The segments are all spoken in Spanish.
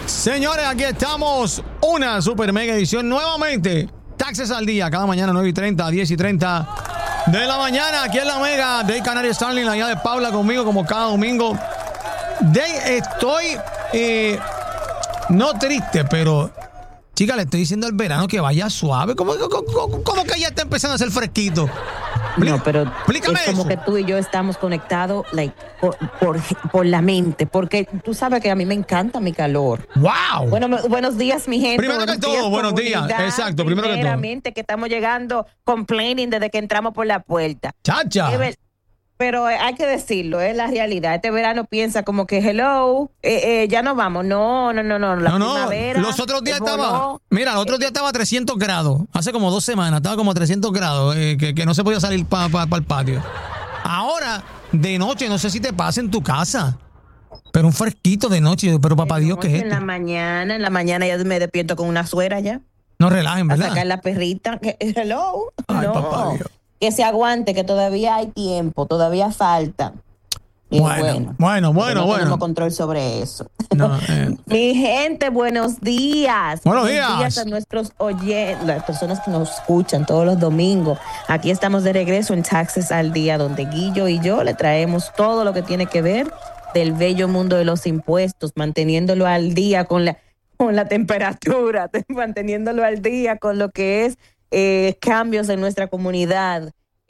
Señores, aquí estamos. Una super mega edición nuevamente. Taxes al día, cada mañana 9:30, 10:30 de la mañana. Aquí en la mega. Day Canario Starling, la guía de Paula conmigo como cada domingo. Day, estoy no triste, pero chica, le estoy diciendo al verano que vaya suave. ¿Cómo que ya está empezando a hacer fresquito? No, pero Explícame es como eso. que tú y yo estamos conectados por la mente, porque tú sabes que a mí me encanta mi calor. ¡Wow! Bueno, buenos días, mi gente. Primero que todo, buenos días. Comunidad. Exacto, primero que todo. Primeramente, que estamos llegando complaining desde que entramos por la puerta. ¡Chacha! Pero hay que decirlo, es la realidad. Este verano piensa como que, hello, ya nos vamos. No. La primavera. Los otros días voló. estaba. Mira, el otro día estaba a 300 grados. Hace como 2 semanas estaba como a 300 grados. Que no se podía salir para el patio. Ahora, de noche, no sé si te pasa en tu casa. Pero un fresquito de noche. Pero papá Dios, ¿qué es En esto? en la mañana ya me despierto con una suera ya. No relajen, A ¿verdad? sacar la perrita. Hello. Ay, no. papá Dios. Que se aguante, que todavía hay tiempo, todavía falta. Y Bueno. no tenemos control sobre eso. No, Mi gente, buenos días. Buenos días a nuestros oyentes, las personas que nos escuchan todos los domingos. Aquí estamos de regreso en Taxes al Día, donde Guillo y yo le traemos todo lo que tiene que ver del bello mundo de los impuestos, manteniéndolo al día con la temperatura, manteniéndolo al día con lo que es cambios en nuestra comunidad,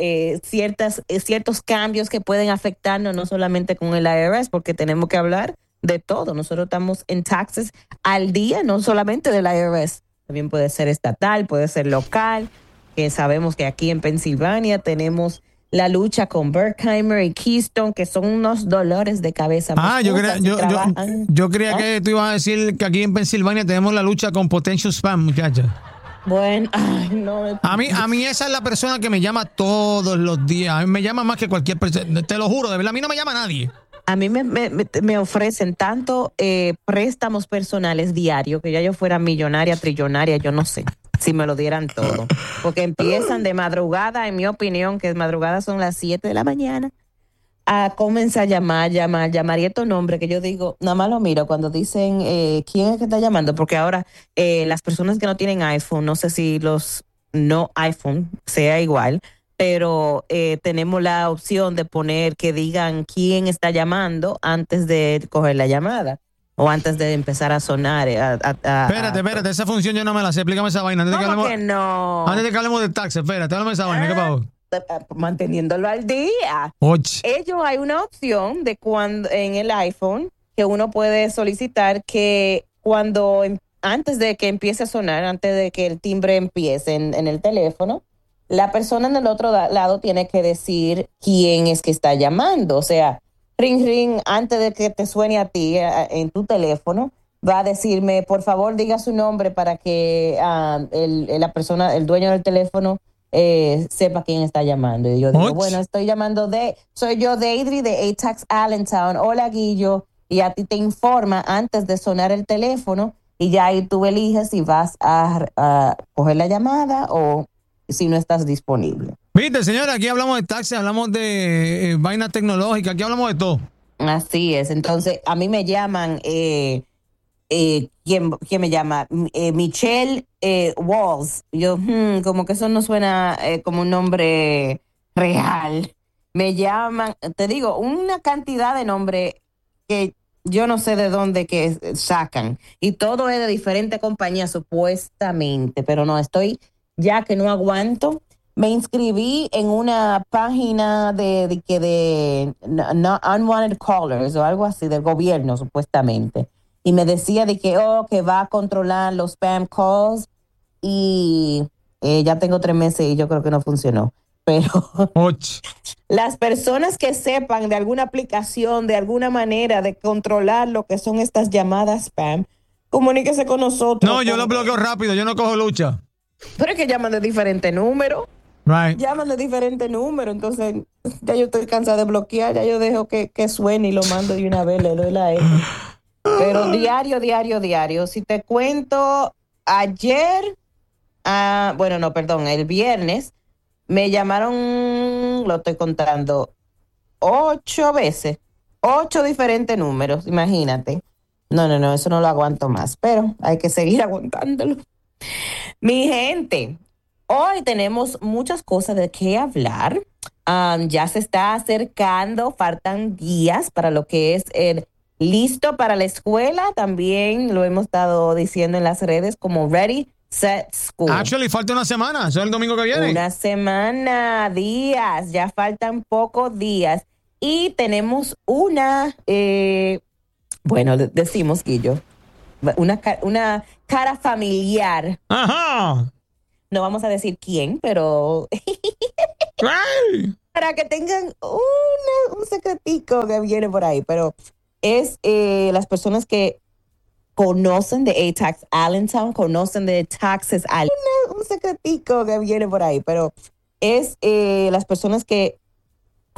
ciertos cambios que pueden afectarnos no solamente con el IRS, porque tenemos que hablar de todo. Nosotros estamos en taxes al día, no solamente del IRS, también puede ser estatal, puede ser local, que sabemos que aquí en Pensilvania tenemos la lucha con Berkheimer y Keystone, que son unos dolores de cabeza. Yo creía que tú ibas a decir que aquí en Pensilvania tenemos la lucha con potential spam, muchacha. Bueno, ay, no. A mí esa es la persona que me llama todos los días. A mí me llama más que cualquier persona. Te lo juro, de verdad, a mí no me llama nadie. A mí me ofrecen tanto préstamos personales diarios que ya yo fuera millonaria, trillonaria, yo no sé si me lo dieran todo. Porque empiezan de madrugada, en mi opinión, que madrugada son las 7 de la mañana, a comenzar a llamar y estos nombres que yo digo, nada más lo miro cuando dicen quién es que está llamando, porque ahora las personas que no tienen iPhone, no sé si los no iPhone sea igual, pero tenemos la opción de poner que digan quién está llamando antes de coger la llamada o antes de empezar a sonar. Espérate, esa función yo no me la sé. Explícame esa vaina. ¿Cómo que no? Antes de que hablemos de taxes, espérate, háblame esa vaina. ¿Qué pasó? Manteniéndolo al día. Och. Ellos hay una opción de cuando en el iPhone que uno puede solicitar que antes de que empiece a sonar, antes de que el timbre empiece en el teléfono, la persona en el otro lado tiene que decir quién es que está llamando. O sea, ring, ring, antes de que te suene a ti en tu teléfono, va a decirme, por favor, diga su nombre para que la persona, el dueño del teléfono, sepa quién está llamando. Y yo digo, bueno, soy yo, Deidre, de A-Tax Allentown. Hola, Guillo. Y a ti te informa antes de sonar el teléfono y ya ahí tú eliges si vas a coger la llamada o si no estás disponible. Viste, señora, aquí hablamos de taxes, hablamos de vainas tecnológicas, aquí hablamos de todo. Así es. Entonces, a mí me llaman... ¿quién me llama? Michelle Walls. Yo, como que eso no suena como un nombre real. Me llaman, te digo, una cantidad de nombres que yo no sé de dónde que sacan. Y todo es de diferentes compañías, supuestamente. Pero no, ya que no aguanto. Me inscribí en una página de unwanted callers o algo así, del gobierno, supuestamente. Y me decía de que va a controlar los spam calls y ya tengo 3 meses y yo creo que no funcionó. Pero las personas que sepan de alguna aplicación, de alguna manera de controlar lo que son estas llamadas spam, comuníquese con nosotros. No, yo lo bloqueo rápido, yo no cojo lucha. Pero es que llaman de diferente número. Right. Llaman de diferente número, entonces ya yo estoy cansada de bloquear, ya yo dejo que suene y lo mando de una vez, le doy la F. Pero diario. Si te cuento, ayer, el viernes, me llamaron, lo estoy contando, 8 veces, 8 diferentes números, imagínate. No, eso no lo aguanto más, pero hay que seguir aguantándolo. Mi gente, hoy tenemos muchas cosas de qué hablar. Ya se está acercando, faltan días para lo que es el listo para la escuela. También lo hemos estado diciendo en las redes como Ready, Set, School. Actually, falta una semana. Eso es el domingo que viene. Una semana, días, ya faltan pocos días. Y tenemos decimos, Guillo, una cara familiar. Ajá. No vamos a decir quién, pero ¡Ay! para que tengan un secretico que viene por ahí. Pero es las personas que conocen de A-Tax Allentown, conocen de Taxes Allentown. Un secretico que viene por ahí, pero es las personas que